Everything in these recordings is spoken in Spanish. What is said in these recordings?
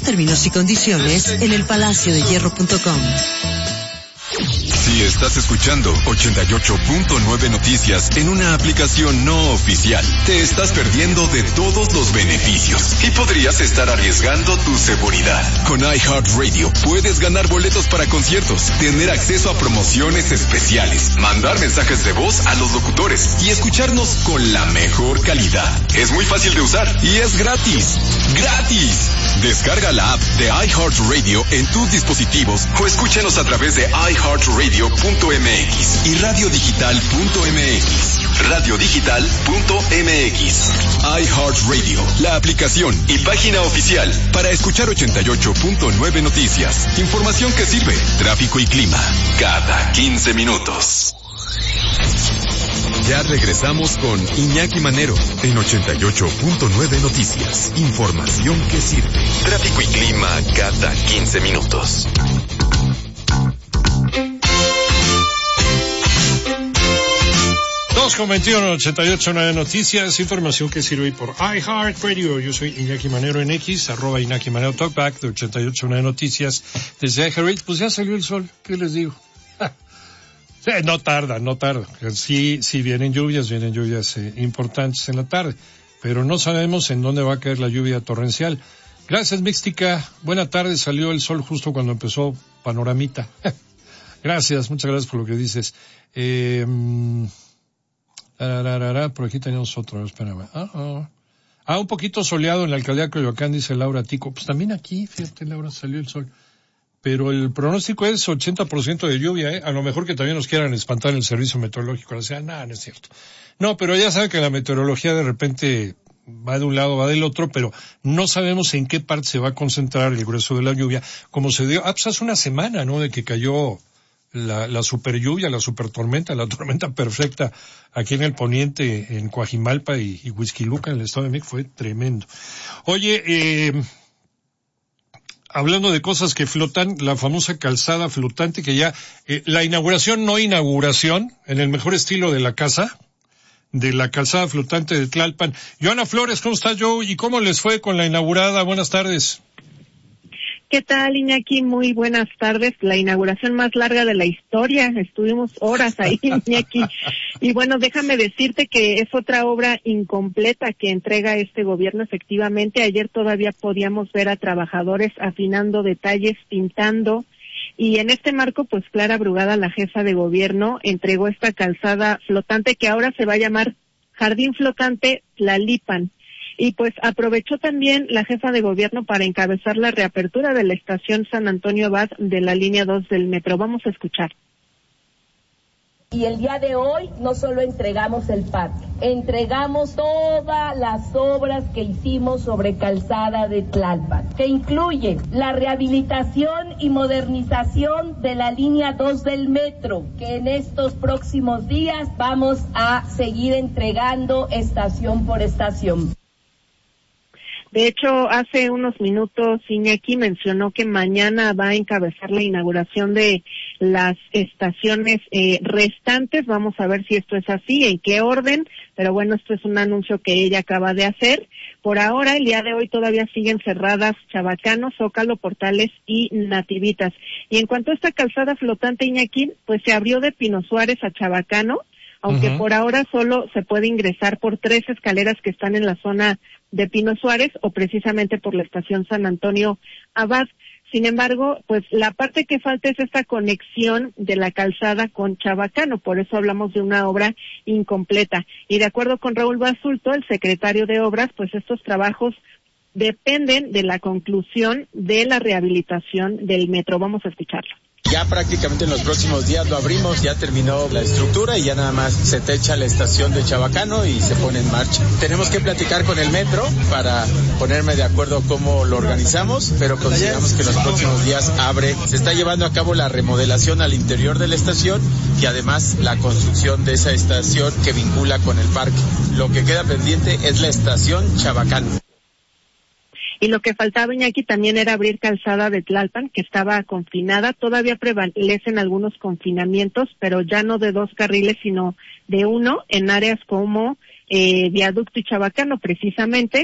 términos y condiciones en elpalaciodehierro.com. Si estás escuchando 88.9 Noticias en una aplicación no oficial, te estás perdiendo de todos los beneficios y podrías estar arriesgando tu seguridad. Con iHeartRadio puedes ganar boletos para conciertos, tener acceso a promociones especiales, mandar mensajes de voz a los locutores y escucharnos con la mejor calidad. Es muy fácil de usar y es gratis. ¡Gratis! Descarga la app de iHeartRadio en tus dispositivos o escúchanos a través de iHeartRadio.mx y radiodigital.mx. Radiodigital.mx. iHeartRadio, la aplicación y página oficial para escuchar 88.9 Noticias. Información que sirve, tráfico y clima, cada 15 minutos. Ya regresamos con Iñaki Manero en 88.9 Noticias. Información que sirve. Tráfico y clima cada 15 minutos. Con 21, 88.9 Noticias, información que sirve por iHeartRadio. Yo soy Iñaki Manero en X, @ Iñaki Manero Talkback de 88.9 Noticias. Desde iHeartRadio, pues ya salió el sol, ¿qué les digo? Sí, no tarda. Sí, vienen lluvias importantes en la tarde, pero no sabemos en dónde va a caer la lluvia torrencial. Gracias, Mística. Buena tarde, salió el sol justo cuando empezó Panoramita. Gracias, muchas gracias por lo que dices. Por aquí tenemos otro, espérame. Un poquito soleado en la alcaldía de Coyoacán, dice Laura Tico. Pues también aquí, fíjate, Laura, salió el sol. Pero el pronóstico es 80% de lluvia, A lo mejor que también nos quieran espantar en el servicio meteorológico. O sea, no es cierto. No, pero ya saben que la meteorología de repente va de un lado, va del otro, pero no sabemos en qué parte se va a concentrar el grueso de la lluvia, como se dio, pues hace una semana, ¿no? De que cayó la super lluvia, la super tormenta, la tormenta perfecta aquí en el poniente, en Coajimalpa y Huixquilucan, en el Estado de México, fue tremendo. Oye, hablando de cosas que flotan, la famosa calzada flotante que ya, la inauguración, en el mejor estilo de la casa, de la calzada flotante de Tlalpan. Joana Flores, ¿cómo estás, Joe? ¿Y cómo les fue con la inaugurada? Buenas tardes. ¿Qué tal, Iñaki? Muy buenas tardes. La inauguración más larga de la historia. Estuvimos horas ahí, Iñaki. Y bueno, déjame decirte que es otra obra incompleta que entrega este gobierno. Efectivamente, ayer todavía podíamos ver a trabajadores afinando detalles, pintando. Y en este marco, pues Clara Brugada, la jefa de gobierno, entregó esta calzada flotante que ahora se va a llamar Jardín Flotante Tlalipan. Y pues aprovechó también la jefa de gobierno para encabezar la reapertura de la estación San Antonio Abad de la línea 2 del metro. Vamos a escuchar. Y el día de hoy no solo entregamos el parque, entregamos todas las obras que hicimos sobre calzada de Tlalpan, que incluye la rehabilitación y modernización de la línea 2 del metro, que en estos próximos días vamos a seguir entregando estación por estación. De hecho, hace unos minutos Iñaki mencionó que mañana va a encabezar la inauguración de las estaciones restantes. Vamos a ver si esto es así, en qué orden, pero bueno, esto es un anuncio que ella acaba de hacer. Por ahora, el día de hoy todavía siguen cerradas Chabacano, Zócalo, Portales y Nativitas. Y en cuanto a esta calzada flotante, Iñaki, pues se abrió de Pino Suárez a Chabacano, aunque por ahora solo se puede ingresar por 3 escaleras que están en la zona de Pino Suárez o precisamente por la estación San Antonio Abad. Sin embargo, pues la parte que falta es esta conexión de la calzada con Chabacano, por eso hablamos de una obra incompleta. Y de acuerdo con Raúl Basulto, el secretario de Obras, pues estos trabajos dependen de la conclusión de la rehabilitación del metro. Vamos a escucharlo. Ya prácticamente en los próximos días lo abrimos, ya terminó la estructura y ya nada más se techa la estación de Chabacano y se pone en marcha. Tenemos que platicar con el metro para ponerme de acuerdo cómo lo organizamos, pero consideramos que en los próximos días abre. Se está llevando a cabo la remodelación al interior de la estación y además la construcción de esa estación que vincula con el parque. Lo que queda pendiente es la estación Chabacano. Y lo que faltaba, Iñaki, también era abrir calzada de Tlalpan, que estaba confinada. Todavía prevalecen algunos confinamientos, pero ya no de 2 carriles, sino de 1 en áreas como Viaducto y Chabacano, precisamente.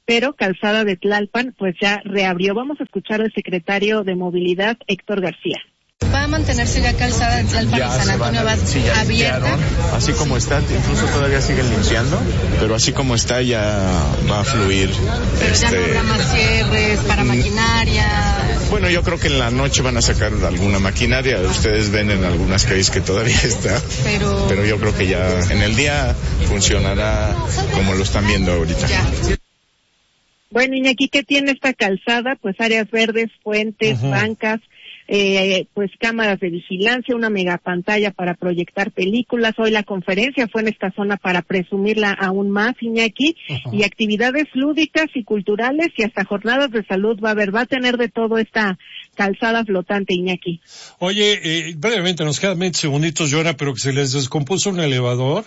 pero Calzada de Tlalpan pues ya reabrió. Vamos a escuchar al secretario de Movilidad, Héctor García. ¿Va a mantenerse ya Calzada de Tlalpan y San Antonio Abad abierta? Así como está, incluso todavía siguen limpiando, pero así como está ya va a fluir. Pero ya no habrá más cierres para maquinaria. Bueno, yo creo que en la noche van a sacar alguna maquinaria. Ustedes ven en algunas calles que todavía está, pero yo creo que ya en el día funcionará como lo están viendo ahorita. Ya. Bueno, Iñaki, ¿qué tiene esta calzada? Pues áreas verdes, puentes, bancas, pues cámaras de vigilancia, una megapantalla para proyectar películas. Hoy la conferencia fue en esta zona para presumirla aún más, Iñaki, y actividades lúdicas y culturales y hasta jornadas de salud va a tener de todo esta calzada flotante, Iñaki. Oye, brevemente, nos quedan 20 segunditos, Joana, pero que se les descompuso un elevador.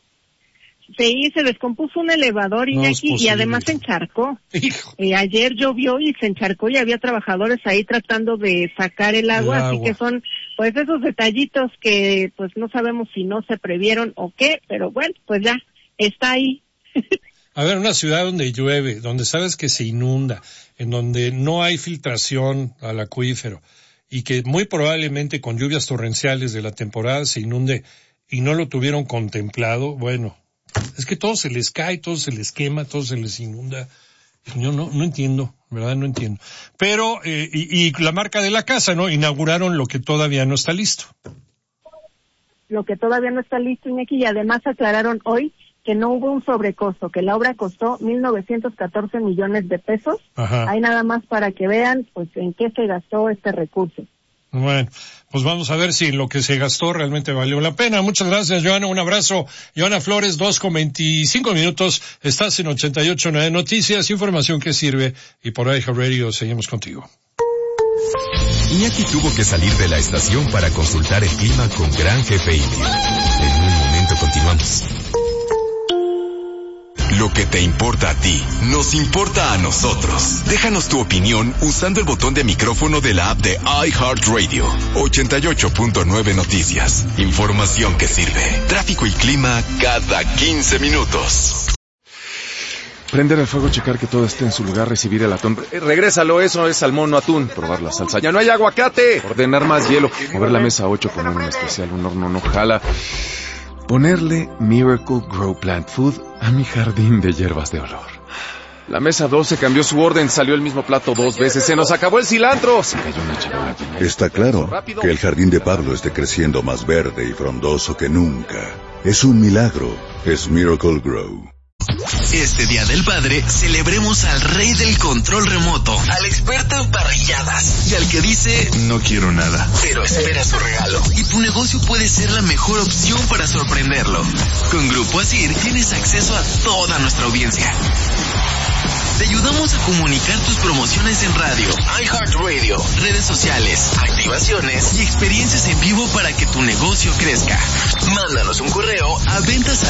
Sí, se descompuso un elevador, Iñaki, y además se encharcó. Ayer llovió y se encharcó y había trabajadores ahí tratando de sacar el agua, así que son pues esos detallitos que pues no sabemos si no se previeron o qué, pero bueno, pues ya está ahí. A ver, una ciudad donde llueve, donde sabes que se inunda, en donde no hay filtración al acuífero y que muy probablemente con lluvias torrenciales de la temporada se inunde y no lo tuvieron contemplado, bueno, es que todo se les cae, todo se les quema, todo se les inunda. Yo no entiendo, ¿verdad? No entiendo. Pero, y la marca de la casa, ¿no? Inauguraron lo que todavía no está listo. Lo que todavía no está listo, Iñaki, y además aclararon hoy que no hubo un sobrecosto, que la obra costó 1,914 millones de pesos. Ajá. Hay nada más para que vean, pues, en qué se gastó este recurso. Bueno, pues vamos a ver si lo que se gastó realmente valió la pena. Muchas gracias, Joana. Un abrazo. Joana Flores, 2:25. Estás en 88.9 Noticias, información que sirve. Y por iHeartRadio seguimos contigo. Iñaki tuvo que salir de la estación para consultar el clima con Gran Jefe Indio. En un momento continuamos. Lo que te importa a ti, nos importa a nosotros. Déjanos tu opinión usando el botón de micrófono de la app de iHeartRadio. 88.9 Noticias. Información que sirve. Tráfico y clima cada 15 minutos. Prender el fuego, checar que todo esté en su lugar, recibir el atún. Regrésalo, eso es salmón, no atún. Probar la salsa. ¡Ya no hay aguacate! Ordenar más hielo. Mover la mesa 8, poner un especial, un horno no jala. Ponerle Miracle Grow Plant Food a mi jardín de hierbas de olor. La mesa 12 cambió su orden, salió el mismo plato 2 veces, se nos acabó el cilantro. Se cayó una charola. Está claro que el jardín de Pablo esté creciendo más verde y frondoso que nunca. Es un milagro, es Miracle Grow. Este Día del Padre, celebremos al rey del control remoto, al experto en parrilladas y al que dice, no quiero nada, pero espera su regalo. Y tu negocio puede ser la mejor opción para sorprenderlo. Con Grupo Asir tienes acceso a toda nuestra audiencia. Te ayudamos a comunicar tus promociones en radio, iHeartRadio, redes sociales, activaciones y experiencias en vivo para que tu negocio crezca. Mándanos un correo a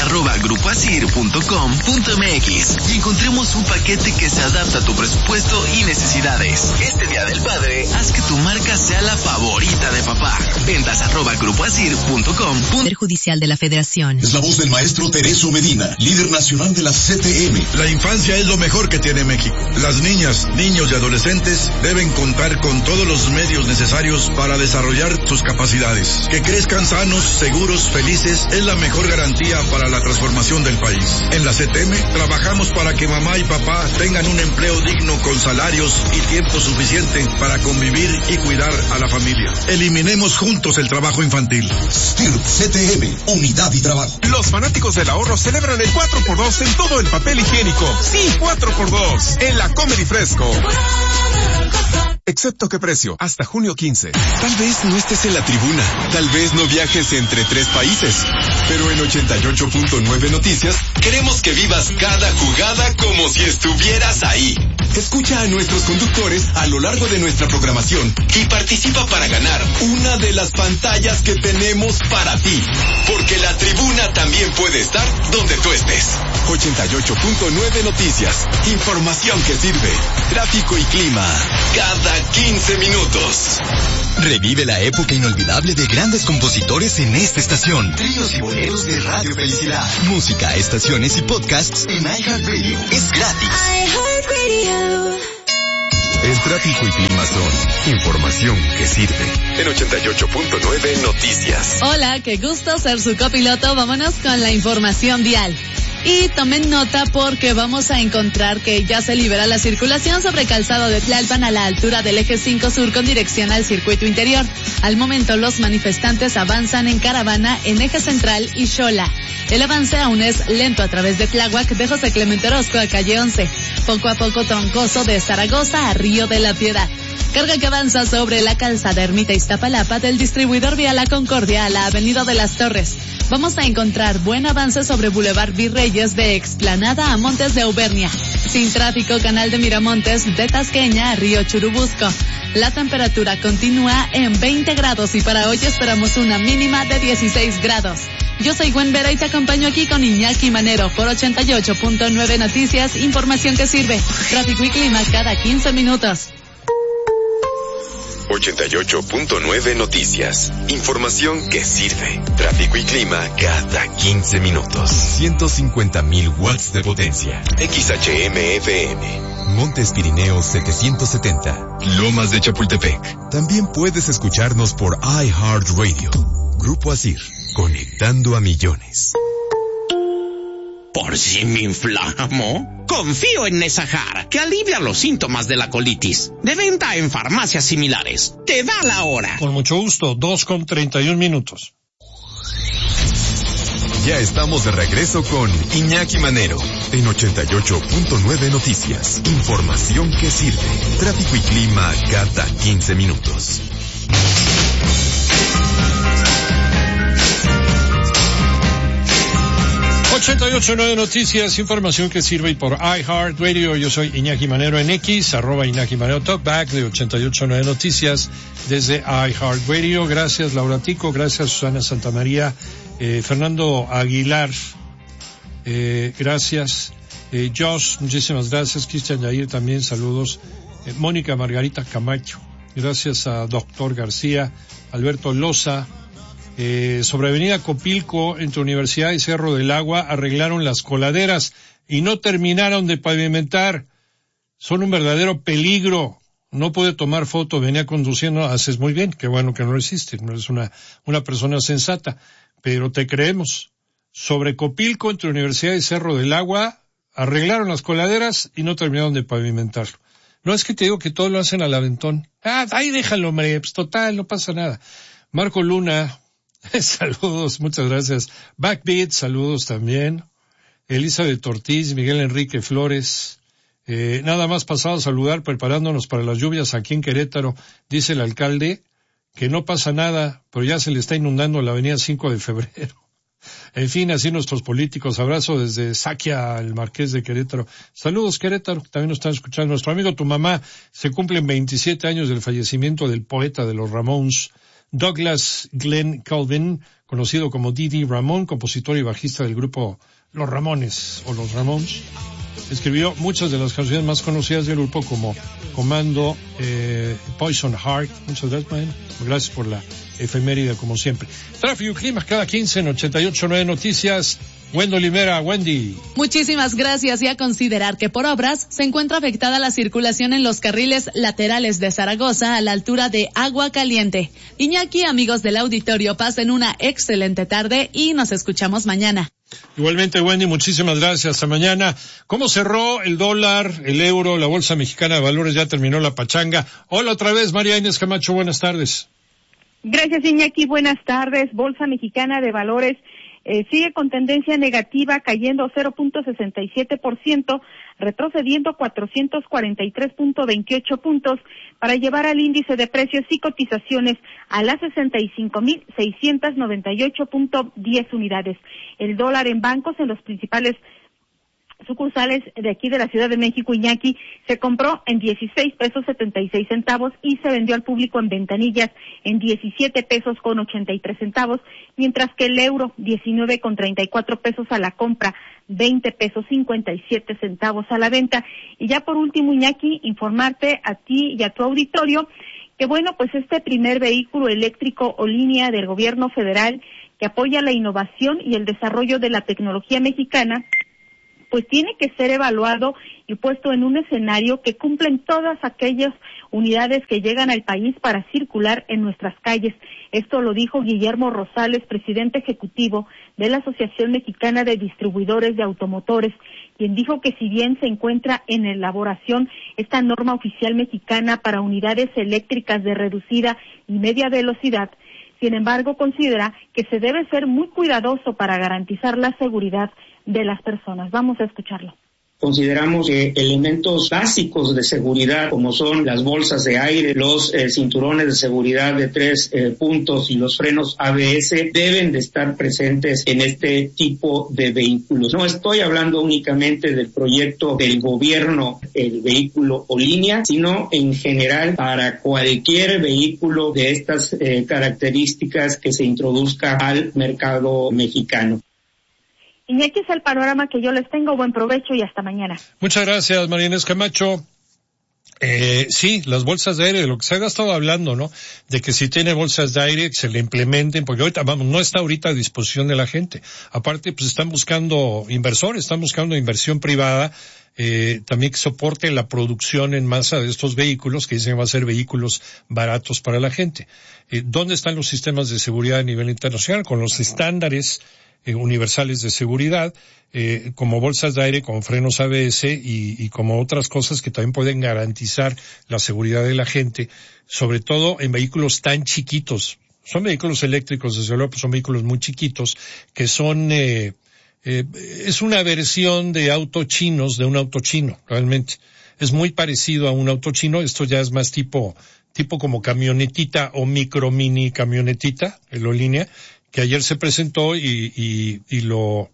ventas@grupoasir.com.mx y encontremos un paquete que se adapta a tu presupuesto y necesidades. Este Día del Padre, haz que tu marca sea la favorita de papá. Ventas@grupoasir.com. Poder Judicial de la Federación. Es la voz del maestro Tereso Medina, líder nacional de la CTM. La infancia es lo mejor que tiene México. Las niñas, niños y adolescentes deben contar con todos los medios necesarios para desarrollar sus capacidades. Que crezcan sanos, seguros, felices es la mejor garantía para la transformación del país. En la CTM trabajamos para que mamá y papá tengan un empleo digno con salarios y tiempo suficiente para convivir y cuidar a la familia. Eliminemos juntos el trabajo infantil. STIRP CTM, unidad y trabajo. Los fanáticos del ahorro celebran el 4x2 en todo el papel higiénico. Sí, 4x2 en la Comedy Fresco. Excepto qué precio, hasta junio 15. Tal vez no estés en la tribuna, tal vez no viajes entre 3 países, pero en 88.9 Noticias queremos que vivas cada jugada como si estuvieras ahí. Escucha a nuestros conductores a lo largo de nuestra programación y participa para ganar una de las pantallas que tenemos para ti, porque la tribuna también puede estar donde tú estés. 88.9 Noticias, información que sirve, tráfico y clima, cada 15 minutos. Revive la época inolvidable de grandes compositores en esta estación. Tríos y boleros de Radio Felicidad. Música, estaciones y podcasts en iHeartRadio. Es gratis. El tráfico y clima son información que sirve. En 88.9 Noticias. Hola, qué gusto ser su copiloto. Vámonos con la información vial. Y tomen nota porque vamos a encontrar que ya se libera la circulación sobre Calzado de Tlalpan a la altura del eje 5 sur con dirección al circuito interior. Al momento los manifestantes avanzan en caravana en eje central y Xola. El avance aún es lento a través de Tláhuac de José Clemente Orozco a calle 11. Poco a poco troncoso de Zaragoza a Río de la Piedad. Carga que avanza sobre la calzada Ermita Iztapalapa del distribuidor vía La Concordia a la avenida de las Torres. Vamos a encontrar buen avance sobre Boulevard Virreyes de Explanada a Montes de Auvernia. Sin tráfico, Canal de Miramontes de Tasqueña a Río Churubusco. La temperatura continúa en 20 grados y para hoy esperamos una mínima de 16 grados. Yo soy Gwen Vera y te acompaño aquí con Iñaki Manero por 88.9 Noticias, información que sirve. Tráfico y clima cada 15 minutos. 88.9 Noticias. Información que sirve. Tráfico y clima cada 15 minutos. 150,000 watts de potencia. XHM-FM. Montes Pirineos 770. Lomas de Chapultepec. También puedes escucharnos por iHeartRadio. Grupo Asir. Conectando a millones. ¿Por si me inflamo? Confío en Nesajar, que alivia los síntomas de la colitis. De venta en farmacias similares. Te da la hora. Con mucho gusto, 2:31. Ya estamos de regreso con Iñaki Manero en 88.9 Noticias. Información que sirve. Tráfico y clima cada 15 minutos. 88.9 Noticias, información que sirve y por iHeartRadio. Yo soy Iñaki Manero en X, @Iñaki Manero Talkback de 88.9 Noticias desde iHeartRadio. Gracias Laura Tico, gracias Susana Santamaría, Fernando Aguilar, gracias, Josh, muchísimas gracias, Cristian Yair también, saludos, Mónica Margarita Camacho, gracias a Doctor García, Alberto Loza. Sobre Avenida Copilco, entre Universidad y Cerro del Agua, arreglaron las coladeras y no terminaron de pavimentar. Son un verdadero peligro. No pude tomar foto, venía conduciendo, haces muy bien, qué bueno que no lo hiciste, no eres una persona sensata, pero te creemos. Sobre Copilco, entre Universidad y Cerro del Agua, arreglaron las coladeras y no terminaron de pavimentarlo. No es que te digo que todo lo hacen al aventón. Ahí déjalo, hombre, pues total, no pasa nada. Marco Luna, saludos, muchas gracias. Backbeat, saludos también. Elizabeth Ortiz, Miguel Enrique Flores. Nada más pasado a saludar, preparándonos para las lluvias aquí en Querétaro. Dice el alcalde que no pasa nada, pero ya se le está inundando la avenida 5 de febrero. En fin, así nuestros políticos. Abrazo desde Saquia, al Marqués de Querétaro. Saludos, Querétaro, también nos están escuchando. Nuestro amigo Tu Mamá, se cumplen 27 años del fallecimiento del poeta de los Ramones, Douglas Glenn Calvin, conocido como Didi Ramón, compositor y bajista del grupo Los Ramones o Los Ramones. Escribió muchas de las canciones más conocidas del grupo como Comando, Poison Heart. Muchas gracias, man. Gracias por la efeméride como siempre. Tráfico y clima cada 15 en 88.9 Noticias. Wendy Olivera, Wendy. Muchísimas gracias, y a considerar que por obras se encuentra afectada la circulación en los carriles laterales de Zaragoza a la altura de Agua Caliente. Iñaki, amigos del auditorio, pasen una excelente tarde y nos escuchamos mañana. Igualmente, Wendy, muchísimas gracias. Hasta mañana. ¿Cómo cerró el dólar, el euro, la Bolsa Mexicana de Valores? Ya terminó la pachanga. Hola otra vez, María Inés Camacho, buenas tardes. Gracias, Iñaki, buenas tardes. Bolsa Mexicana de Valores sigue con tendencia negativa, cayendo 0.67%, retrocediendo 443.28 puntos para llevar al índice de precios y cotizaciones a las 65.698.10 unidades. El dólar en bancos en los principales sucursales de aquí de la Ciudad de México, Iñaki, se compró en 16 pesos 76 centavos y se vendió al público en ventanillas en 17 pesos con 83 centavos, mientras que el euro 19 con 34 pesos a la compra, 20 pesos 57 centavos a la venta. Y ya por último, Iñaki, informarte a ti y a tu auditorio que bueno, pues este primer vehículo eléctrico o línea del gobierno federal que apoya la innovación y el desarrollo de la tecnología mexicana pues tiene que ser evaluado y puesto en un escenario que cumplen todas aquellas unidades que llegan al país para circular en nuestras calles. Esto lo dijo Guillermo Rosales, presidente ejecutivo de la Asociación Mexicana de Distribuidores de Automotores, quien dijo que si bien se encuentra en elaboración esta norma oficial mexicana para unidades eléctricas de reducida y media velocidad, sin embargo considera que se debe ser muy cuidadoso para garantizar la seguridad de las personas. Vamos a escucharlo. Consideramos que elementos básicos de seguridad, como son las bolsas de aire, los cinturones de seguridad de 3 puntos y los frenos ABS, deben de estar presentes en este tipo de vehículos. No estoy hablando únicamente del proyecto del gobierno, el vehículo o línea, sino en general para cualquier vehículo de estas características que se introduzca al mercado mexicano. Iñaki, es el panorama que yo les tengo. Buen provecho y hasta mañana. Muchas gracias, María Inés Camacho. Sí, las bolsas de aire, de lo que se ha estado hablando, ¿no? De que si tiene bolsas de aire, que se le implementen, porque ahorita, no está ahorita a disposición de la gente. Aparte, pues están buscando inversores, están buscando inversión privada, también que soporte la producción en masa de estos vehículos, que dicen que van a ser vehículos baratos para la gente. ¿Dónde están los sistemas de seguridad a nivel internacional? Con los estándares universales de seguridad, como bolsas de aire, como frenos ABS y como otras cosas que también pueden garantizar la seguridad de la gente, sobre todo en vehículos tan chiquitos. Son vehículos eléctricos, desde luego, pues son vehículos muy chiquitos, que son, es una versión de auto chinos, de un auto chino, realmente. Es muy parecido a un auto chino, esto ya es más tipo como camionetita o micro mini camionetita, aerolínea, que ayer se presentó y lo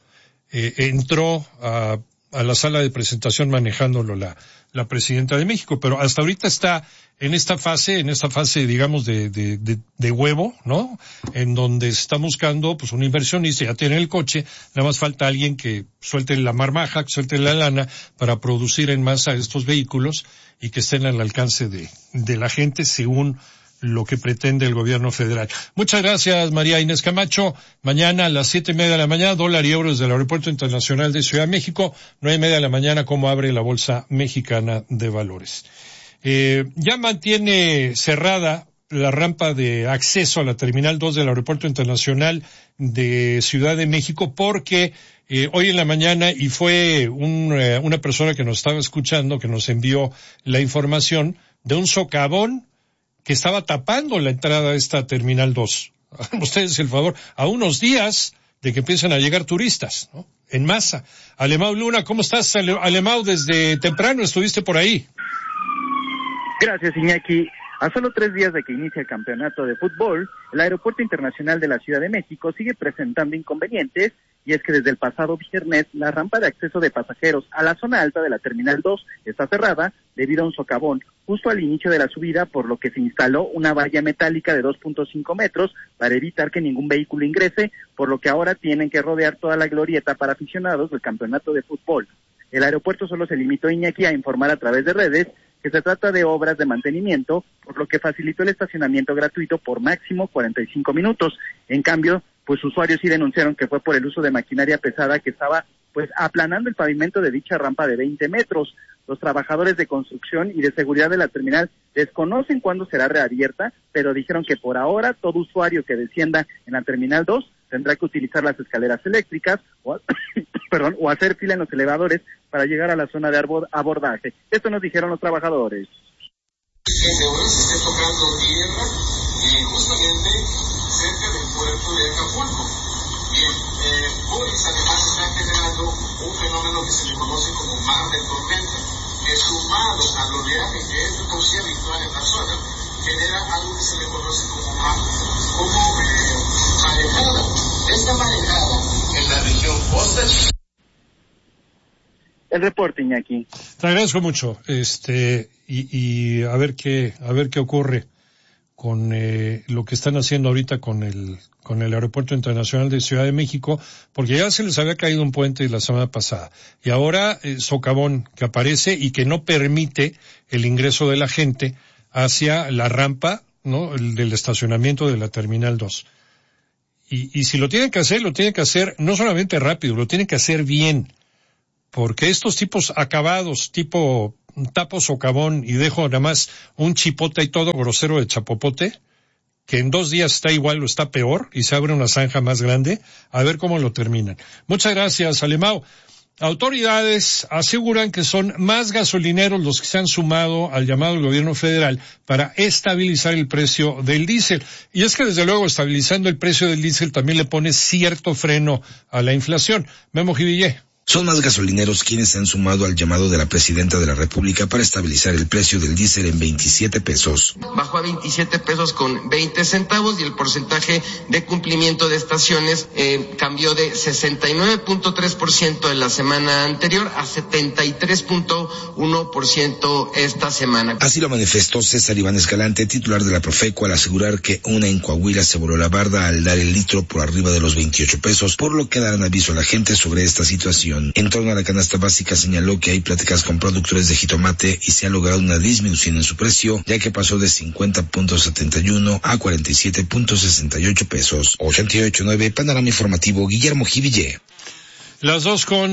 entró a la sala de presentación manejándolo la presidenta de México, pero hasta ahorita está en esta fase digamos de huevo, ¿no? En donde se está buscando pues un inversionista, ya tiene el coche, nada más falta alguien que suelte la marmaja, que suelte la lana para producir en masa estos vehículos y que estén al alcance de la gente según lo que pretende el gobierno federal. Muchas gracias, María Inés Camacho. Mañana a las 7:30 de la mañana, dólar y euros del Aeropuerto Internacional de Ciudad de México, 9:30 de la mañana, como abre la Bolsa Mexicana de Valores. Ya mantiene cerrada la rampa de acceso a la Terminal 2 del Aeropuerto Internacional de Ciudad de México porque hoy en la mañana, y fue una persona que nos estaba escuchando, que nos envió la información de un socavón que estaba tapando la entrada a esta Terminal 2. Hagan ustedes el favor, a unos días de que empiecen a llegar turistas, ¿no? En masa. Alemão Luna, ¿cómo estás, Alemão? Desde temprano estuviste por ahí. Gracias, Iñaki. A solo 3 días de que inicie el campeonato de fútbol, el Aeropuerto Internacional de la Ciudad de México sigue presentando inconvenientes, y es que desde el pasado viernes la rampa de acceso de pasajeros a la zona alta de la Terminal 2 está cerrada debido a un socavón justo al inicio de la subida, por lo que se instaló una valla metálica de 2.5 metros para evitar que ningún vehículo ingrese, por lo que ahora tienen que rodear toda la glorieta para aficionados del campeonato de fútbol. El aeropuerto solo se limitó, Iñaki, a informar a través de redes que se trata de obras de mantenimiento, por lo que facilitó el estacionamiento gratuito por máximo 45 minutos. En cambio, pues usuarios sí denunciaron que fue por el uso de maquinaria pesada que estaba pues aplanando el pavimento de dicha rampa de 20 metros. Los trabajadores de construcción y de seguridad de la terminal desconocen cuándo será reabierta, pero dijeron que por ahora todo usuario que descienda en la Terminal 2 tendrá que utilizar las escaleras eléctricas o hacer fila en los elevadores para llegar a la zona de abordaje. Esto nos dijeron los trabajadores. Desde hoy se está tocando tierra justamente cerca del puerto de Acapulco. Bien, Boris además está generando un fenómeno que se le conoce como mar de tormenta, que sumado al oleaje que es de por sí habitual en la zona, genera algo que se le conoce como marejada. Esta marejada en la región costa. El reporte, Iñaki. Te agradezco mucho, y a ver qué ocurre con lo que están haciendo ahorita con el Aeropuerto Internacional de Ciudad de México, porque ya se les había caído un puente la semana pasada, y ahora socavón que aparece y que no permite el ingreso de la gente hacia la rampa, ¿no?, del estacionamiento de la Terminal 2. Y si lo tienen que hacer no solamente rápido, lo tienen que hacer bien, porque estos tipos acabados, tipo tapo socavón y dejo nada más un chipote y todo grosero de chapopote, que en 2 días está igual o está peor y se abre una zanja más grande, a ver cómo lo terminan. Muchas gracias, Alemão. Autoridades aseguran que son más gasolineros los que se han sumado al llamado del gobierno federal para estabilizar el precio del diésel. Y es que desde luego estabilizando el precio del diésel también le pone cierto freno a la inflación. Memo Jivillé. Son más gasolineros quienes se han sumado al llamado de la presidenta de la República para estabilizar el precio del diésel en 27 pesos. Bajó a 27 pesos con 20 centavos y el porcentaje de cumplimiento de estaciones cambió de 69.3% en la semana anterior a 73.1% esta semana. Así lo manifestó César Iván Escalante, titular de la Profeco, al asegurar que una en Coahuila se voló la barda al dar el litro por arriba de los 28 pesos, por lo que darán aviso a la gente sobre esta situación. En torno a la canasta básica señaló que hay pláticas con productores de jitomate y se ha logrado una disminución en su precio, ya que pasó de 50.71 a 47.68 pesos. 88.9 Panorama Informativo, Guillermo Jivillé. Las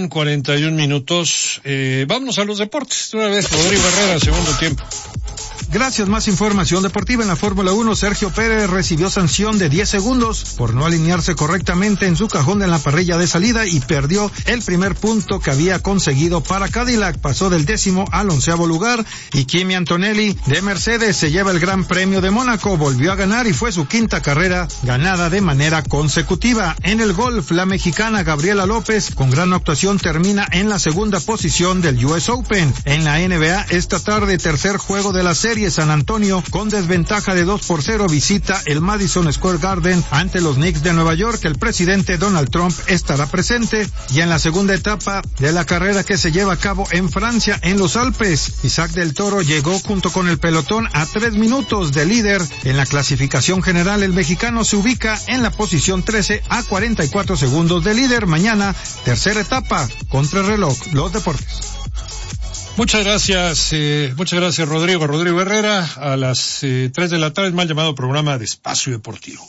2:41. Vámonos a los deportes. De una vez, Rodrigo Herrera, segundo tiempo. Gracias, más información deportiva en la Fórmula 1. Sergio Pérez recibió sanción de 10 segundos por no alinearse correctamente en su cajón en la parrilla de salida y perdió el primer punto que había conseguido para Cadillac. Pasó del 10º al 11º lugar y Kimi Antonelli de Mercedes se lleva el Gran Premio de Mónaco. Volvió a ganar y fue su quinta carrera ganada de manera consecutiva. En el golf, la mexicana Gabriela López, con gran actuación, termina en la segunda posición del US Open. En la NBA, esta tarde, tercer juego de la serie, San Antonio, con desventaja de 2-0, visita el Madison Square Garden ante los Knicks de Nueva York. El presidente Donald Trump estará presente. Y en la segunda etapa de la carrera que se lleva a cabo en Francia, en los Alpes, Isaac del Toro llegó junto con el pelotón a 3 minutos de líder. En la clasificación general, el mexicano se ubica en la posición 13 a 44 segundos de líder. Mañana, tercera etapa, contrarreloj. Los deportes. Muchas gracias, Rodrigo Herrera. A las 3 de la tarde, mal llamado programa de Espacio Deportivo.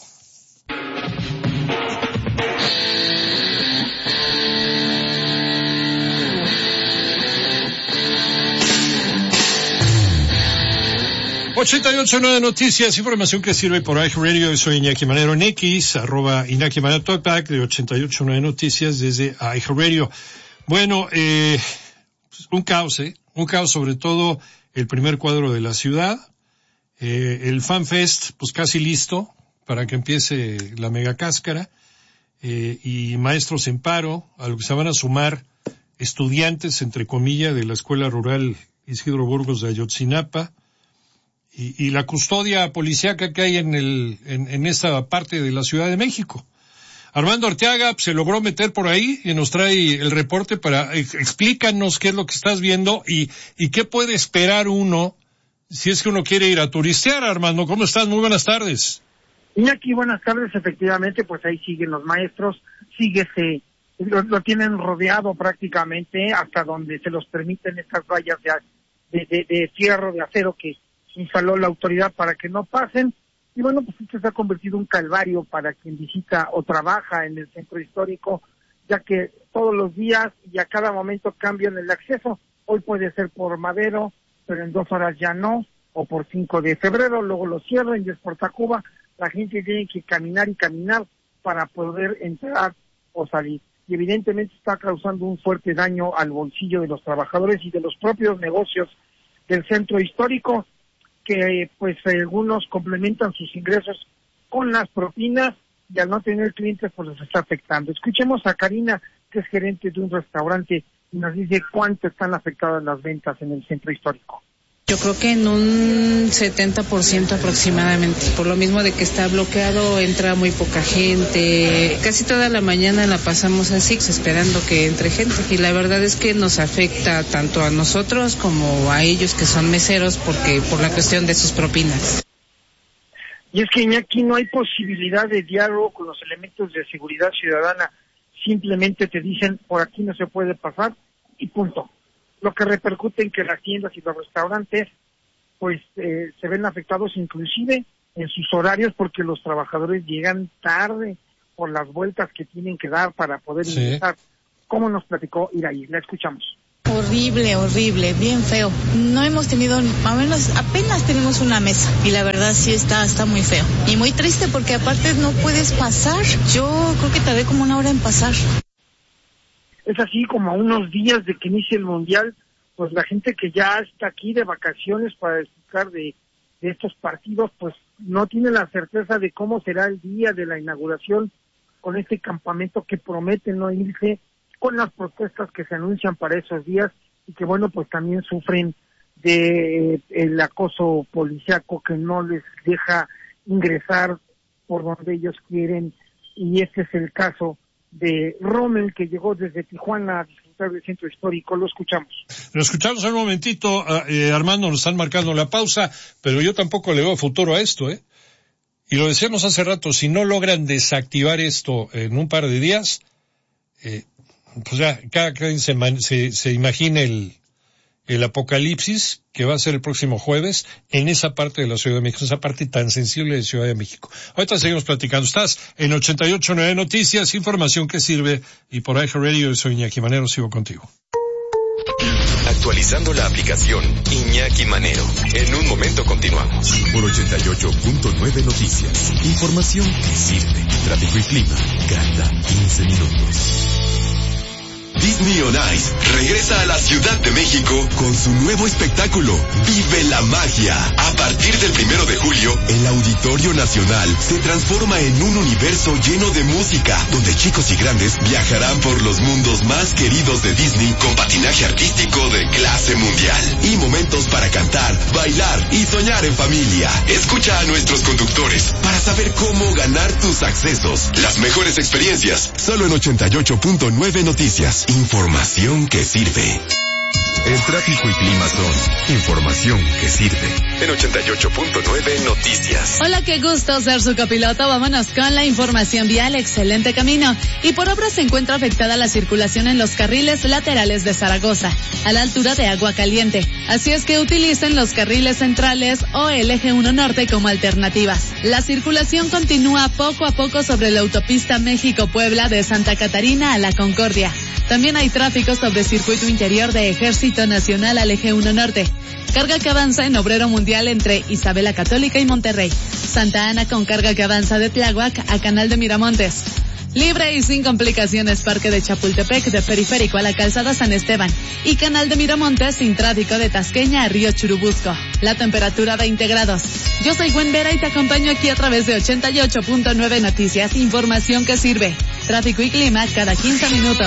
#88.9 Noticias, información que sirve por iHeartRadio. Yo soy Iñaki Manero en X, @Iñaki Manero Talkback de 88.9 Noticias desde iHeartRadio. Bueno, un caos sobre todo el primer cuadro de la ciudad. El FanFest, pues casi listo para que empiece la mega cáscara, y maestros en paro, a lo que se van a sumar estudiantes, entre comillas, de la Escuela Rural Isidro Burgos de Ayotzinapa, y la custodia policíaca que hay en esta parte de la Ciudad de México. Armando Arteaga se logró meter por ahí y nos trae el reporte para explícanos qué es lo que estás viendo y qué puede esperar uno si es que uno quiere ir a turistear. Armando, ¿cómo estás? Muy buenas tardes. Iñaki, buenas tardes. Efectivamente, pues ahí siguen los maestros, lo tienen rodeado prácticamente hasta donde se los permiten estas vallas de fierro, de acero que instaló la autoridad para que no pasen. Y bueno, pues esto se ha convertido en un calvario para quien visita o trabaja en el centro histórico, ya que todos los días y a cada momento cambian el acceso. Hoy puede ser por Madero, pero en 2 horas ya no, o por 5 de febrero, luego lo cierran y es por Tacuba. La gente tiene que caminar y caminar para poder entrar o salir. Y evidentemente está causando un fuerte daño al bolsillo de los trabajadores y de los propios negocios del centro histórico, que pues algunos complementan sus ingresos con las propinas y al no tener clientes pues les está afectando. Escuchemos a Karina, que es gerente de un restaurante, y nos dice cuánto están afectadas las ventas en el centro histórico. Yo creo que en un 70% aproximadamente, por lo mismo de que está bloqueado, entra muy poca gente, casi toda la mañana la pasamos así, esperando que entre gente, y la verdad es que nos afecta tanto a nosotros como a ellos que son meseros, porque por la cuestión de sus propinas. Y es que aquí no hay posibilidad de diálogo con los elementos de seguridad ciudadana, simplemente te dicen por aquí no se puede pasar y punto. Lo que repercute en que las tiendas y los restaurantes pues se ven afectados inclusive en sus horarios, porque los trabajadores llegan tarde por las vueltas que tienen que dar para poder ingresar como nos platicó Iraí. La escuchamos. Horrible, bien feo. No hemos tenido, apenas tenemos una mesa y la verdad sí está muy feo. Y muy triste porque aparte no puedes pasar. Yo creo que tardé como una hora en pasar. Es así como a unos días de que inicie el Mundial, pues la gente que ya está aquí de vacaciones para disfrutar de estos partidos, pues no tiene la certeza de cómo será el día de la inauguración con este campamento que promete no irse, con las protestas que se anuncian para esos días y que bueno, pues también sufren de el acoso policiaco que no les deja ingresar por donde ellos quieren, y este es el caso de Rommel, que llegó desde Tijuana a disfrutar del centro histórico. Lo escuchamos en un momentito. Armando, nos están marcando la pausa, pero yo tampoco le veo futuro a esto, y lo decíamos hace rato, si no logran desactivar esto en un par de días, pues ya cada quien se imagine el apocalipsis que va a ser el próximo jueves en esa parte de la Ciudad de México, esa parte tan sensible de Ciudad de México. Ahorita seguimos platicando. Estás en 88.9 Noticias, información que sirve, y por iHeart Radio, soy Iñaki Manero, sigo contigo. Actualizando la aplicación Iñaki Manero. En un momento continuamos. Por 88.9 Noticias, información que sirve. Tráfico y clima cada 15 minutos. Disney on Ice regresa a la Ciudad de México con su nuevo espectáculo, Vive la Magia. A partir del 1 de julio, el Auditorio Nacional se transforma en un universo lleno de música, donde chicos y grandes viajarán por los mundos más queridos de Disney con patinaje artístico de clase mundial y momentos para cantar, bailar y soñar en familia. Escucha a nuestros conductores para saber cómo ganar tus accesos. Las mejores experiencias, solo en 88.9 Noticias. Información que sirve. El tráfico y clima son información que sirve. En 88.9 Noticias. Hola, qué gusto ser su copiloto. Vámonos con la información vial. Excelente camino. Y por obra se encuentra afectada la circulación en los carriles laterales de Zaragoza, a la altura de Agua Caliente. Así es que utilicen los carriles centrales o el eje 1 norte como alternativas. La circulación continúa poco a poco sobre la autopista México-Puebla de Santa Catarina a La Concordia. También hay tráfico sobre circuito interior de Ejército Nacional al eje 1 norte. Carga que avanza en Obrero Mundial entre Isabela Católica y Monterrey. Santa Ana con carga que avanza de Tláhuac a Canal de Miramontes. Libre y sin complicaciones Parque de Chapultepec de Periférico a la Calzada San Esteban. Y Canal de Miramontes sin tráfico de Tasqueña a Río Churubusco. La temperatura 20 grados. Yo soy Gwen Vera y te acompaño aquí a través de 88.9 Noticias. Información que sirve. Tráfico y clima cada 15 minutos.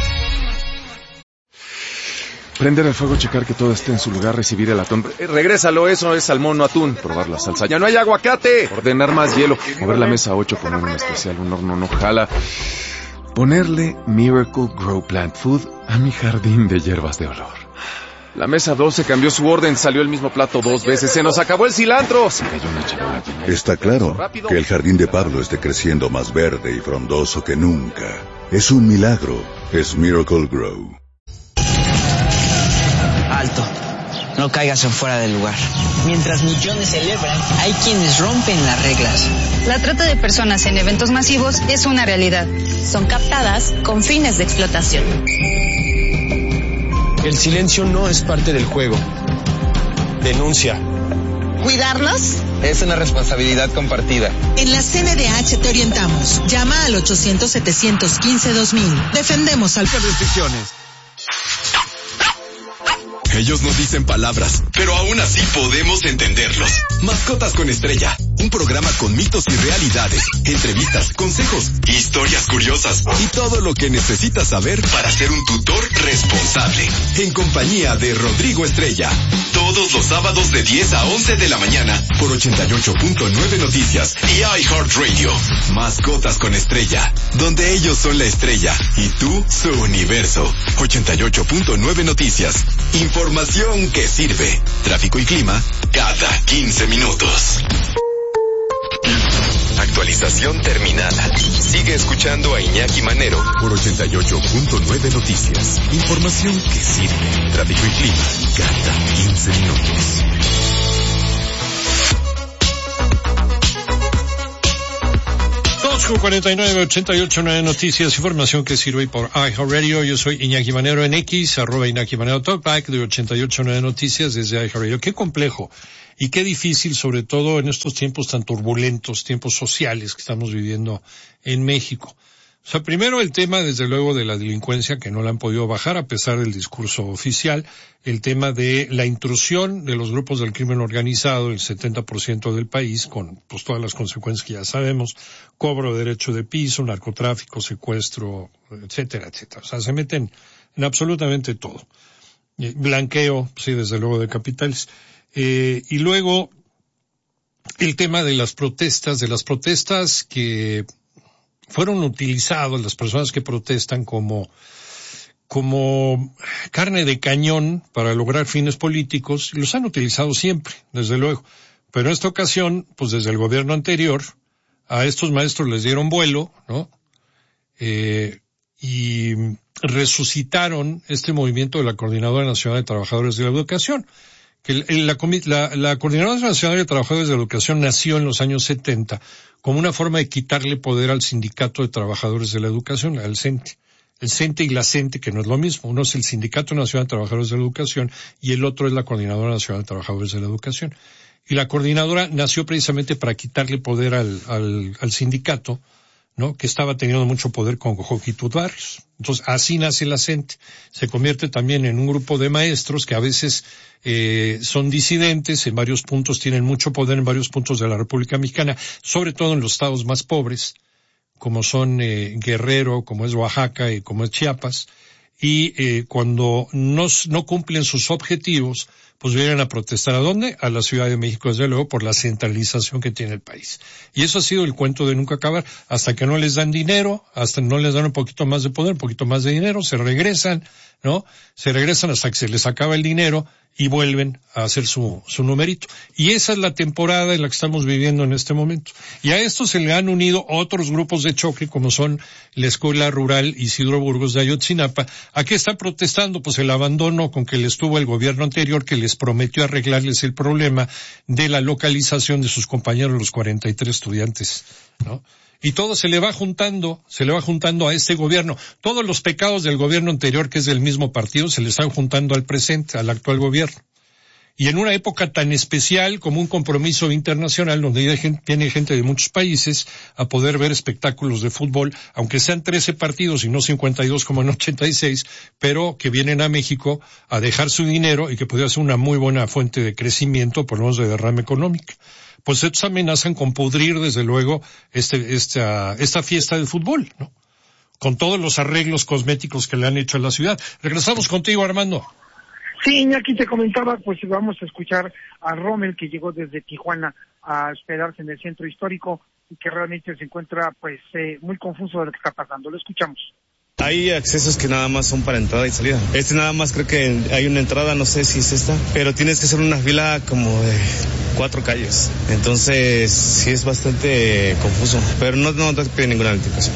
Prender el fuego, checar que todo esté en su lugar, recibir el atún. Regrésalo, eso es salmón, no atún. Probar la salsa. ¡Ya no hay aguacate! Ordenar más hielo. Mover la mesa 8, poner un especial, un horno no jala. Ponerle Miracle Grow Plant Food a mi jardín de hierbas de olor. La mesa 12 cambió su orden, salió el mismo plato 2 veces. ¡Se nos acabó el cilantro! Se cayó una charola. Está claro que el jardín de Pablo esté creciendo más verde y frondoso que nunca. Es un milagro. Es Miracle Grow. Alto, no caigas en fuera del lugar. Mientras millones celebran, hay quienes rompen las reglas. La trata de personas en eventos masivos es una realidad. Son captadas con fines de explotación. El silencio no es parte del juego. Denuncia. ¿Cuidarnos? Es una responsabilidad compartida. En la CNDH te orientamos. Llama al 800-715-2000. Defendemos al... restricciones. Ellos nos dicen palabras, pero aún así podemos entenderlos. Mascotas con Estrella, un programa con mitos y realidades, entrevistas, consejos, historias curiosas y todo lo que necesitas saber para ser un tutor responsable. En compañía de Rodrigo Estrella, todos los sábados de 10 a 11 de la mañana por 88.9 Noticias y iHeartRadio. Mascotas con Estrella, donde ellos son la estrella y tú su universo. 88.9 Noticias. Información que sirve. Tráfico y clima cada 15 minutos. Actualización terminada. Sigue escuchando a Iñaki Manero por 88.9 Noticias. Información que sirve. Tráfico y clima cada 15 minutos. 8:49, 88.9 Noticias, información que sirve por iHeartRadio. Yo soy Iñaki Manero en X, @Iñaki Manero Talkback de 88.9 Noticias desde iHeartRadio. Qué complejo y qué difícil, sobre todo en estos tiempos tan turbulentos, tiempos sociales que estamos viviendo en México. O sea, primero el tema, desde luego, de la delincuencia, que no la han podido bajar a pesar del discurso oficial. El tema de la intrusión de los grupos del crimen organizado, el 70% del país, con pues todas las consecuencias que ya sabemos, cobro de derecho de piso, narcotráfico, secuestro, etcétera, etcétera. O sea, se meten en absolutamente todo. Blanqueo, sí, desde luego, de capitales. Y luego, el tema de las protestas que fueron utilizados, las personas que protestan, como carne de cañón para lograr fines políticos, y los han utilizado siempre, desde luego. Pero en esta ocasión, pues desde el gobierno anterior, a estos maestros les dieron vuelo, ¿no? Y resucitaron este movimiento de la Coordinadora Nacional de Trabajadores de la Educación. Que la Coordinadora Nacional de Trabajadores de la Educación nació en los años 70 como una forma de quitarle poder al Sindicato de Trabajadores de la Educación, al CENTE. El CENTE y la CENTE, que no es lo mismo. Uno es el Sindicato Nacional de Trabajadores de la Educación y el otro es la Coordinadora Nacional de Trabajadores de la Educación. Y la coordinadora nació precisamente para quitarle poder al sindicato, ¿no? Que estaba teniendo mucho poder con Joaquín Barrios. Entonces, así nace la CENTE. Se convierte también en un grupo de maestros que a veces son disidentes, en varios puntos tienen mucho poder en varios puntos de la República Mexicana, sobre todo en los estados más pobres, como son Guerrero, como es Oaxaca y como es Chiapas, y cuando no cumplen sus objetivos, pues vienen a protestar. ¿A dónde? A la Ciudad de México, desde luego, por la centralización que tiene el país. Y eso ha sido el cuento de nunca acabar, hasta que no les dan dinero, hasta no les dan un poquito más de poder, un poquito más de dinero, se regresan, ¿no? Se regresan hasta que se les acaba el dinero y vuelven a hacer su numerito. Y esa es la temporada en la que estamos viviendo en este momento. Y a esto se le han unido otros grupos de choque, como son la Escuela Rural Isidro Burgos de Ayotzinapa. ¿A qué está protestando? Pues el abandono con que les tuvo el gobierno anterior, que les prometió arreglarles el problema de la localización de sus compañeros, los 43 estudiantes, ¿no? Y todo se le va juntando a este gobierno. Todos los pecados del gobierno anterior, que es del mismo partido, se le están juntando al presente, al actual gobierno. Y en una época tan especial como un compromiso internacional, donde viene gente de muchos países a poder ver espectáculos de fútbol, aunque sean 13 partidos y no 52 como en 86, pero que vienen a México a dejar su dinero y que podría ser una muy buena fuente de crecimiento, por lo menos de derrama económica. Pues estos amenazan con pudrir, desde luego, esta fiesta de fútbol, ¿no? Con todos los arreglos cosméticos que le han hecho a la ciudad. Regresamos contigo, Armando. Sí, Iñaki, te comentaba, pues vamos a escuchar a Rommel, que llegó desde Tijuana a hospedarse en el centro histórico y que realmente se encuentra, pues, muy confuso de lo que está pasando. Lo escuchamos. Hay accesos que nada más son para entrada y salida. Nada más creo que hay una entrada, no sé si es esta, pero tienes que hacer una fila como de 4 calles. Entonces sí es bastante confuso, pero no te pide ninguna notificación.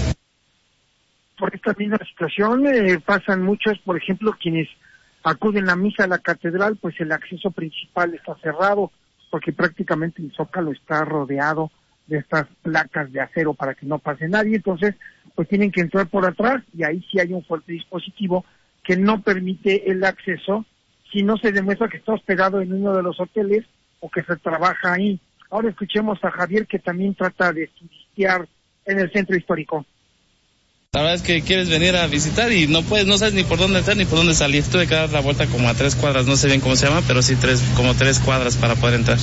Por esta misma situación pasan muchos, por ejemplo, quienes acuden a misa a la catedral, pues el acceso principal está cerrado porque prácticamente el Zócalo está rodeado de estas placas de acero para que no pase nadie. Entonces, pues tienen que entrar por atrás y ahí sí hay un fuerte dispositivo que no permite el acceso si no se demuestra que está hospedado en uno de los hoteles o que se trabaja ahí. Ahora escuchemos a Javier, que también trata de turistear en el centro histórico. La verdad es que quieres venir a visitar y no sabes ni por dónde entrar ni por dónde salir. Tuve que dar la vuelta como a 3 cuadras, no sé bien cómo se llama, pero sí 3 cuadras para poder entrar.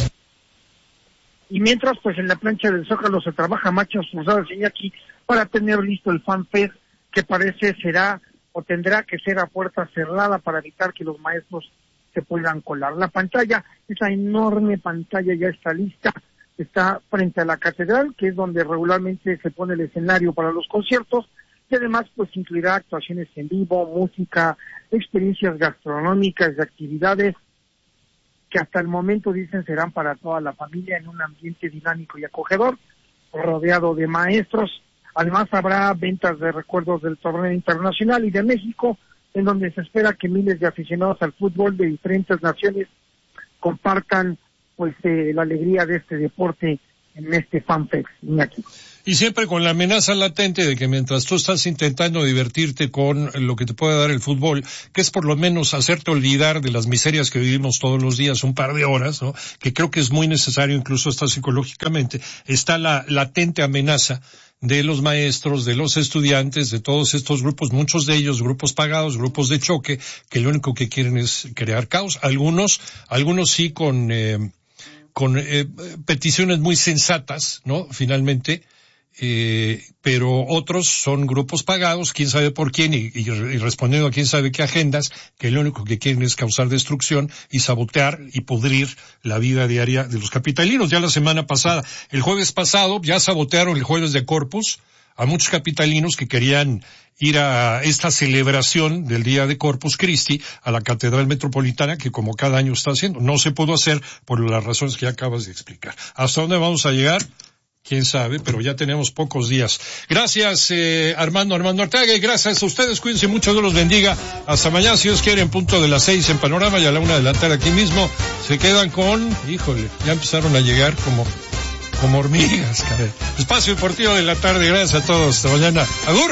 Y mientras, pues en la plancha del Zócalo se trabaja machos forzados, Iñaki, para tener listo el FanFest, que parece será o tendrá que ser a puerta cerrada para evitar que los maestros se puedan colar. La pantalla, esa enorme pantalla ya está lista, está frente a la catedral, que es donde regularmente se pone el escenario para los conciertos, y además pues incluirá actuaciones en vivo, música, experiencias gastronómicas y actividades que hasta el momento dicen serán para toda la familia en un ambiente dinámico y acogedor, rodeado de maestros. Además habrá ventas de recuerdos del torneo internacional y de México, en donde se espera que miles de aficionados al fútbol de diferentes naciones compartan pues la alegría de este deporte en este FanFest, Iñaki. Y siempre con la amenaza latente de que mientras tú estás intentando divertirte con lo que te puede dar el fútbol, que es por lo menos hacerte olvidar de las miserias que vivimos todos los días, un par de horas, ¿no? Que creo que es muy necesario incluso hasta psicológicamente, está la latente amenaza de los maestros, de los estudiantes, de todos estos grupos, muchos de ellos grupos pagados, grupos de choque, que lo único que quieren es crear caos. Algunos sí con peticiones muy sensatas, ¿no? Finalmente, pero otros son grupos pagados, quién sabe por quién, y respondiendo a quién sabe qué agendas, que lo único que quieren es causar destrucción y sabotear y pudrir la vida diaria de los capitalinos. Ya la semana pasada, el jueves pasado, ya sabotearon el jueves de Corpus a muchos capitalinos que querían ir a esta celebración del Día de Corpus Christi a la Catedral Metropolitana, que como cada año está haciendo. No se pudo hacer por las razones que ya acabas de explicar. ¿Hasta dónde vamos a llegar? Quién sabe, pero ya tenemos pocos días. Gracias, Armando Arteaga, y gracias a ustedes. Cuídense mucho, Dios los bendiga. Hasta mañana, si Dios quiere, en punto de las 6 en Panorama, y a la 1 de la tarde aquí mismo. Se quedan con, ya empezaron a llegar como hormigas, caray. Espacio Deportivo de la tarde. Gracias a todos. Hasta mañana. ¡Agur!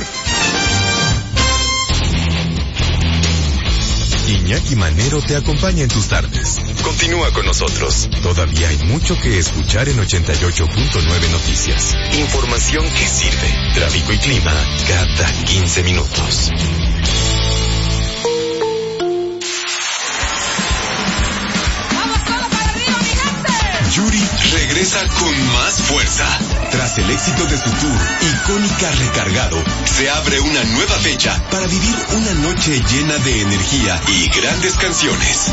Iñaki Manero te acompaña en tus tardes. Continúa con nosotros. Todavía hay mucho que escuchar en 88.9 Noticias. Información que sirve. Tráfico y clima cada 15 minutos. Yuri regresa con más fuerza. Tras el éxito de su tour, Icónica Recargado, se abre una nueva fecha para vivir una noche llena de energía y grandes canciones.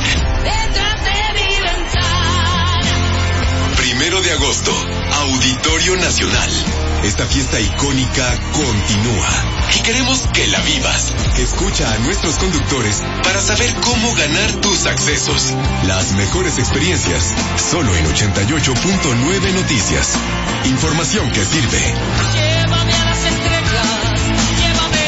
1 de agosto, Auditorio Nacional. Esta fiesta icónica continúa y queremos que la vivas. Escucha a nuestros conductores para saber cómo ganar tus accesos. Las mejores experiencias, solo en 88.9 Noticias. Información que sirve. Llévame a las estrellas, llévame.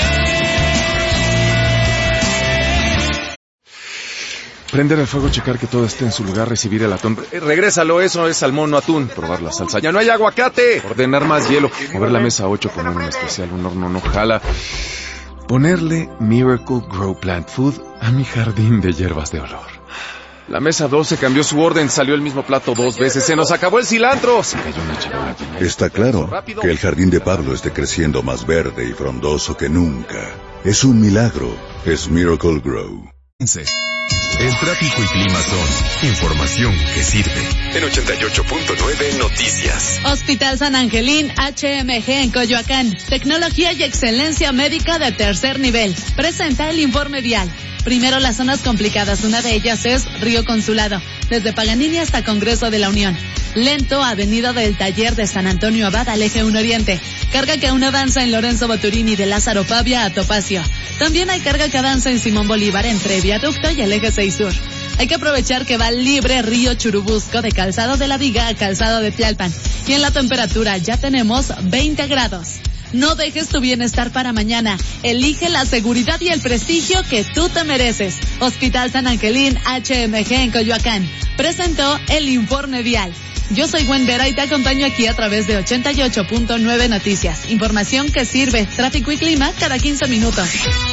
Prender el fuego, checar que todo esté en su lugar, recibir el atún. Regrésalo, eso es salmón, no atún. Probar la salsa. ¡Ya no hay aguacate! Ordenar más hielo. Mover la mesa 8, poner un especial, un horno no jala. Ponerle Miracle Grow Plant Food a mi jardín de hierbas de olor. La mesa 12 cambió su orden, salió el mismo plato 2 veces. ¡Se nos acabó el cilantro! Se cayó una charola. Está claro que el jardín de Pablo esté creciendo más verde y frondoso que nunca. Es un milagro. Es Miracle Grow. El tráfico y clima son información que sirve. En 88.9 Noticias. Hospital San Angelín HMG en Coyoacán. Tecnología y excelencia médica de tercer nivel. Presenta el informe vial. Primero, las zonas complicadas. Una de ellas es Río Consulado, desde Paganini hasta Congreso de la Unión. Lento, Avenida del Taller de San Antonio Abad al Eje 1 Oriente. Carga que aún avanza en Lorenzo Boturini de Lázaro Pavia a Topacio. También hay carga que avanza en Simón Bolívar entre Viaducto y el Eje 6 Sur. Hay que aprovechar que va libre Río Churubusco de Calzado de la Viga a Calzado de Tlalpan. Y en la temperatura ya tenemos 20 grados. No dejes tu bienestar para mañana. Elige la seguridad y el prestigio que tú te mereces. Hospital San Angelín HMG en Coyoacán. Presentó el informe vial. Yo soy Gwen Vera y te acompaño aquí a través de 88.9 Noticias. Información que sirve. Tráfico y clima cada 15 minutos.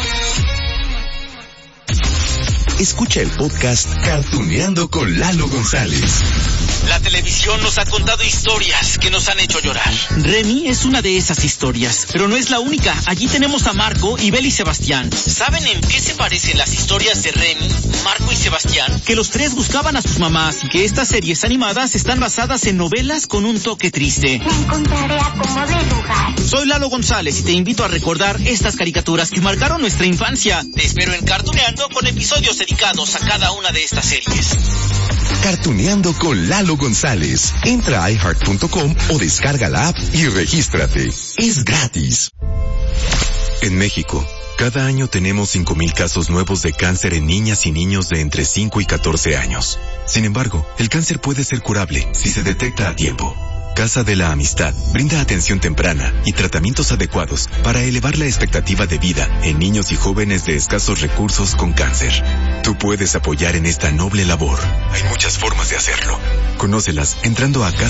Escucha el podcast Cartuneando con Lalo González. La televisión nos ha contado historias que nos han hecho llorar. Remy es una de esas historias, pero no es la única. Allí tenemos a Marco, Ibel y Sebastián. ¿Saben en qué se parecen las historias de Remy, Marco y Sebastián? Que los tres buscaban a sus mamás y que estas series animadas están basadas en novelas con un toque triste. Me encontraré a como de lugar. Soy Lalo González y te invito a recordar estas caricaturas que marcaron nuestra infancia. Te espero en Cartuneando con episodios dedicados a cada una de estas series. Cartuneando con Lalo González. Entra a iHeart.com o descarga la app y regístrate. Es gratis. En México, cada año tenemos 5,000 casos nuevos de cáncer en niñas y niños de entre 5 y 14 años. Sin embargo, el cáncer puede ser curable si se detecta a tiempo. Casa de la Amistad brinda atención temprana y tratamientos adecuados para elevar la expectativa de vida en niños y jóvenes de escasos recursos con cáncer. Tú puedes apoyar en esta noble labor. Hay muchas formas de hacerlo. Conócelas entrando a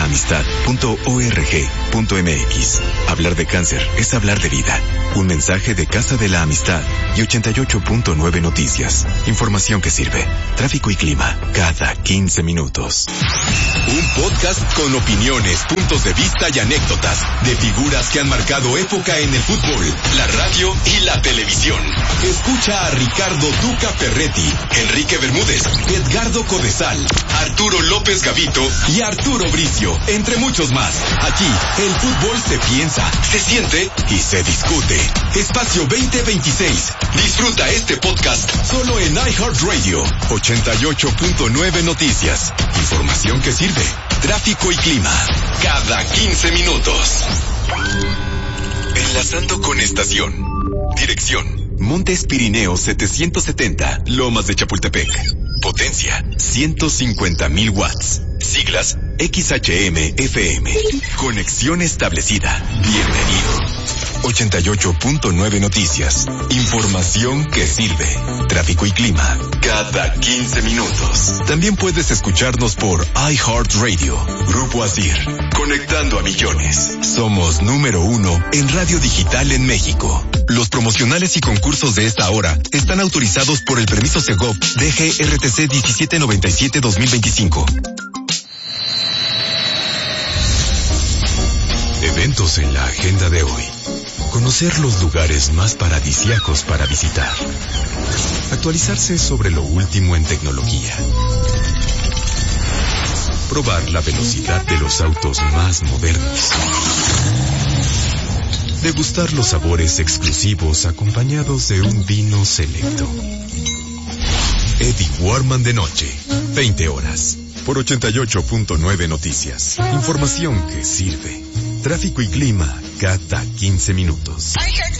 casadelaamistad.org.mx. Hablar de cáncer es hablar de vida. Un mensaje de Casa de la Amistad y 88.9 Noticias. Información que sirve. Tráfico y clima cada 15 minutos. Un podcast con opiniones, puntos de vista y anécdotas de figuras que han marcado época en el fútbol, la radio y la televisión. Escucha a Ricardo Duca Ferretti, Enrique Bermúdez, Edgardo Codesal, Arturo López Gavito y Arturo Bricio, entre muchos más. Aquí, el fútbol se piensa, se siente y se discute. Espacio 2026. Disfruta este podcast solo en iHeartRadio. 88.9 Noticias. Información que sirve. Tráfico y clima cada 15 minutos. Enlazando con estación. Dirección: Montes Pirineos 770, Lomas de Chapultepec. Potencia: 150,000 watts. Siglas: XHM-FM. Conexión establecida. Bienvenido. 88.9 Noticias. Información que sirve. Tráfico y clima cada 15 minutos. También puedes escucharnos por iHeartRadio. Grupo Asir. Conectando a millones. Somos número 1 en radio digital en México. Los promocionales y concursos de esta hora están autorizados por el permiso Segov DGRTC 1797-2025. Eventos en la agenda de hoy. Conocer los lugares más paradisíacos para visitar. Actualizarse sobre lo último en tecnología. Probar la velocidad de los autos más modernos. Degustar los sabores exclusivos acompañados de un vino selecto. Eddie Warman de noche, 20 horas. Por 88.9 Noticias. Información que sirve. Tráfico y clima cada 15 minutos.